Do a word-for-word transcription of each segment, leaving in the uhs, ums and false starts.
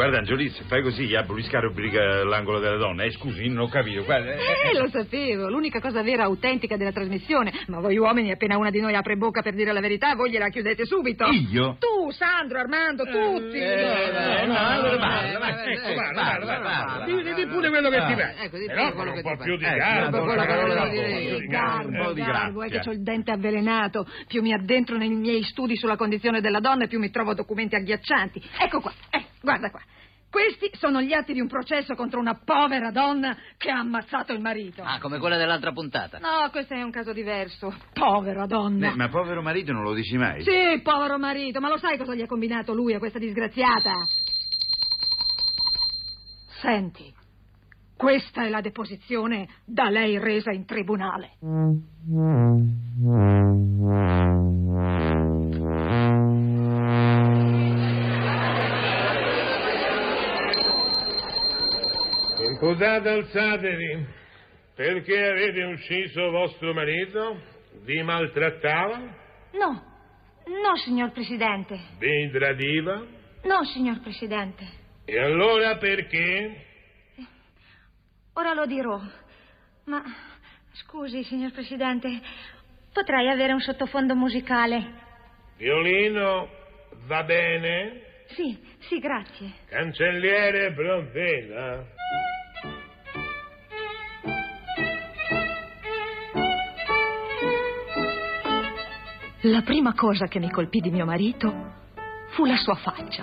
Guarda, Angiolì, se fai così, abolisca la rubrica l'angolo della donna. Eh, scusi, non ho capito. Guarda, eh, Eh, lo sapevo, l'unica cosa vera, autentica della trasmissione. Ma voi uomini, appena una di noi apre bocca per dire la verità, voi gliela chiudete subito. Io? Tu, Sandro, Armando, tutti. Eh, no, allora parla, va, ecco, parla, parla, parla. Di pure quello che ti pare. Ecco, di Però pure quello un che po' ti più di pare. garbo. Ecco, quella che volevo un po' dire. più di garbo. Garbo, Un po' di garbo, è che grazia. c'ho il dente avvelenato. Più mi addentro nei miei studi sulla condizione della donna, più mi trovo documenti agghiaccianti. Ecco qua, eh, guarda qua. Questi sono gli atti di un processo contro una povera donna che ha ammazzato il marito. Ah, come quella dell'altra puntata. No, questo è un caso diverso. Povera donna. Eh, ma povero marito non lo dici mai? Sì, povero marito, ma lo sai cosa gli ha combinato lui a questa disgraziata? Senti, questa è la deposizione da lei resa in tribunale. Imputate, alzatevi. Perché avete ucciso vostro marito? Vi maltrattava? No, no, signor Presidente. Vi tradiva? No, signor Presidente. E allora perché? Ora lo dirò. Ma, scusi, signor Presidente, potrei avere un sottofondo musicale? Violino va bene? Sì, sì, grazie. Cancelliere provveda. La prima cosa che mi colpì di mio marito fu la sua faccia.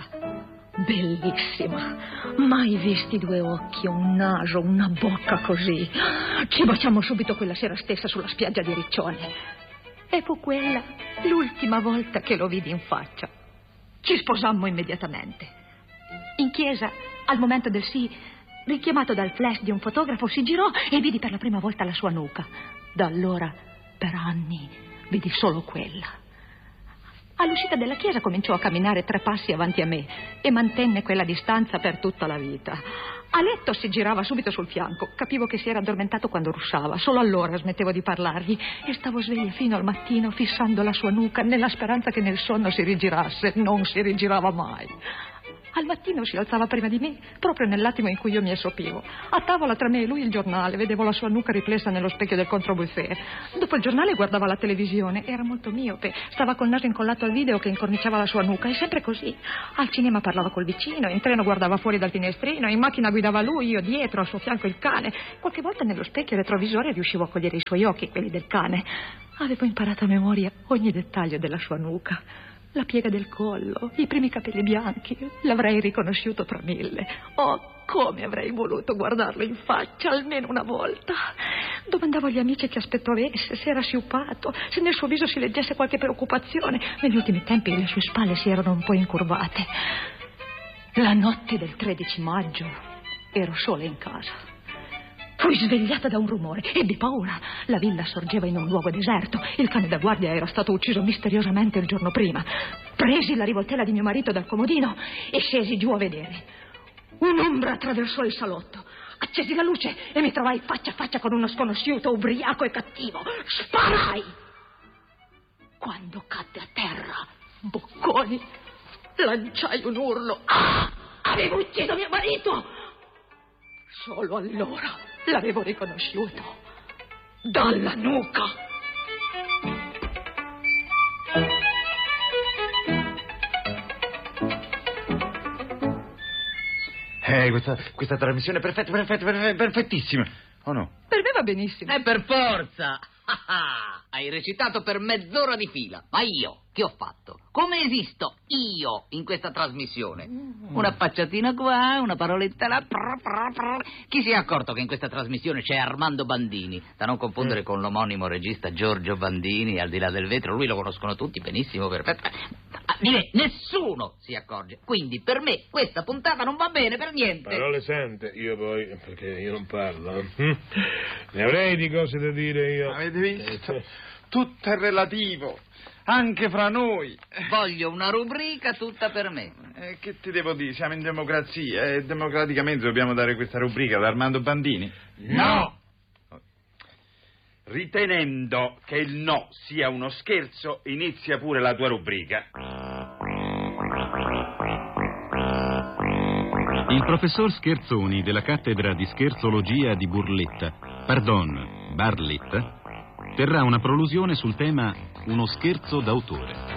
Bellissima. Mai visti due occhi, un naso, una bocca così. Ci baciammo subito quella sera stessa sulla spiaggia di Riccione. E fu quella l'ultima volta che lo vidi in faccia. Ci sposammo immediatamente. In chiesa, al momento del sì, richiamato dal flash di un fotografo, si girò e vidi per la prima volta la sua nuca. Da allora, per anni, vidi solo quella. All'uscita della chiesa cominciò a camminare tre passi avanti a me e mantenne quella distanza per tutta la vita. A letto si girava subito sul fianco. Capivo che si era addormentato quando russava. Solo allora smettevo di parlargli e stavo sveglia fino al mattino fissando la sua nuca nella speranza che nel sonno si rigirasse. Non si rigirava mai. Al mattino si alzava prima di me, proprio nell'attimo in cui io mi assopivo. A tavola tra me e lui il giornale, vedevo la sua nuca riflessa nello specchio del controbuffet. Dopo il giornale guardava la televisione, era molto miope, stava col naso incollato al video che incorniciava la sua nuca, e sempre così. Al cinema parlava col vicino, in treno guardava fuori dal finestrino, in macchina guidava lui, io dietro, al suo fianco il cane. Qualche volta nello specchio retrovisore riuscivo a cogliere i suoi occhi, quelli del cane. Avevo imparato a memoria ogni dettaglio della sua nuca. La piega del collo, i primi capelli bianchi, l'avrei riconosciuto tra mille. Oh, come avrei voluto guardarlo in faccia almeno una volta. Domandavo agli amici che aspetto avesse, se era sciupato, se nel suo viso si leggesse qualche preoccupazione. Negli ultimi tempi le sue spalle si erano un po' incurvate. La notte del tredici maggio ero sola in casa. Fui svegliata da un rumore, ebbi paura. La villa sorgeva in un luogo deserto. Il cane da guardia era stato ucciso misteriosamente il giorno prima. Presi la rivoltella di mio marito dal comodino e scesi giù a vedere. Un'ombra attraversò il salotto. Accesi la luce e mi trovai faccia a faccia con uno sconosciuto ubriaco e cattivo. Sparai! Quando cadde a terra, bocconi, lanciai un urlo. Ah! Avevo ucciso mio marito! Solo allora l'avevo riconosciuto. Dalla nuca. Eh, questa, questa trasmissione è perfetta, perfetta, perfetta, perfettissima. O no? Per me va benissimo. E per forza! Hai recitato per mezz'ora di fila. Ma io, che ho fatto? Come esisto io in questa trasmissione? Una facciatina qua, una paroletta là. Prr, prr, prr. Chi si è accorto che in questa trasmissione c'è Armando Bandini? Da non confondere con l'omonimo regista Giorgio Bandini, Al di là del vetro. Lui lo conoscono tutti benissimo, perfetto. Di me nessuno si accorge. Quindi per me questa puntata non va bene per niente. Parole sante, io poi, perché io non parlo. Ne avrei di cose da dire io. Avete visto? Tutto è relativo, anche fra noi. Voglio una rubrica tutta per me. Eh, che ti devo dire? Siamo in democrazia e democraticamente dobbiamo dare questa rubrica ad Armando Bandini? No! Ritenendo che il no sia uno scherzo, inizia pure la tua rubrica. Il professor Scherzoni della cattedra di scherzologia di Burletta, pardon, Barletta, terrà una prolusione sul tema Uno scherzo d'autore.